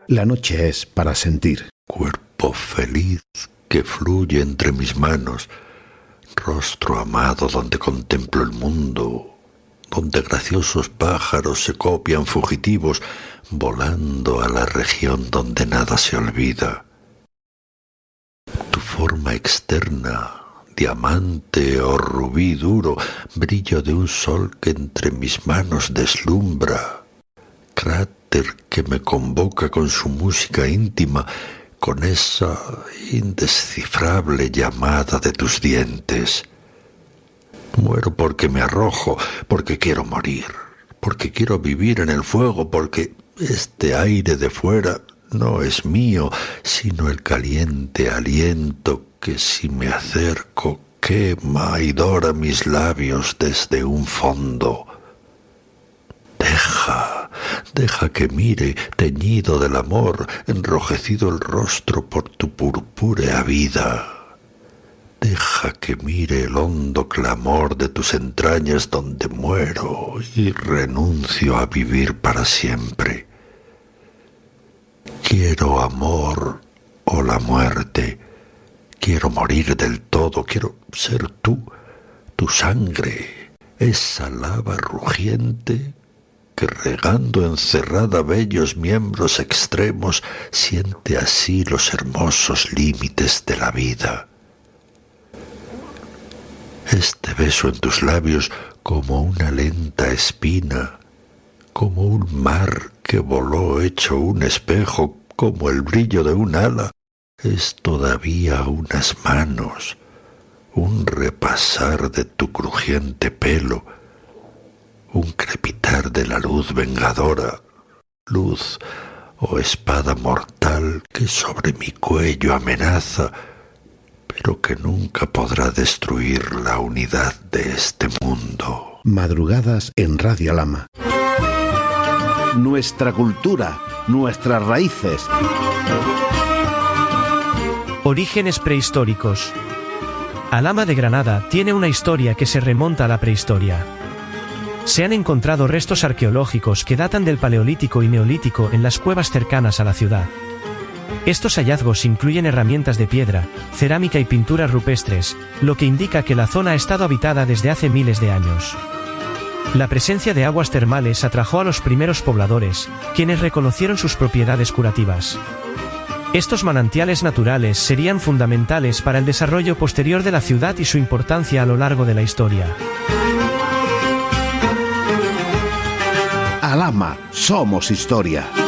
La noche es para sentir. Cuerpo feliz que fluye entre mis manos, rostro amado donde contemplo el mundo, donde graciosos pájaros se copian fugitivos, volando a la región donde nada se olvida. Tu forma externa, diamante o rubí duro, brillo de un sol que entre mis manos deslumbra, cráter que me convoca con su música íntima, con esa indescifrable llamada de tus dientes. Muero porque me arrojo, porque quiero morir, porque quiero vivir en el fuego, porque este aire de fuera no es mío, sino el caliente aliento que si me acerco quema y dora mis labios desde un fondo. Deja que mire, teñido del amor, enrojecido el rostro por tu purpúrea vida. Deja que mire el hondo clamor de tus entrañas donde muero y renuncio a vivir para siempre. Quiero amor o la muerte. Quiero morir del todo. Quiero ser tú, tu sangre, esa lava rugiente que regando encerrada bellos miembros extremos siente así los hermosos límites de la vida. Este beso en tus labios como una lenta espina, como un mar que voló hecho un espejo, como el brillo de un ala, es todavía unas manos, un repasar de tu crujiente pelo, un crepitar de la luz vengadora, luz o espada mortal que sobre mi cuello amenaza, pero que nunca podrá destruir la unidad de este mundo. Madrugadas en Radio Alhama. Nuestra cultura, nuestras raíces. Orígenes prehistóricos. Alhama de Granada tiene una historia que se remonta a la prehistoria. Se han encontrado restos arqueológicos que datan del Paleolítico y Neolítico en las cuevas cercanas a la ciudad. Estos hallazgos incluyen herramientas de piedra, cerámica y pinturas rupestres, lo que indica que la zona ha estado habitada desde hace miles de años. La presencia de aguas termales atrajo a los primeros pobladores, quienes reconocieron sus propiedades curativas. Estos manantiales naturales serían fundamentales para el desarrollo posterior de la ciudad y su importancia a lo largo de la historia. Alhama, somos historia.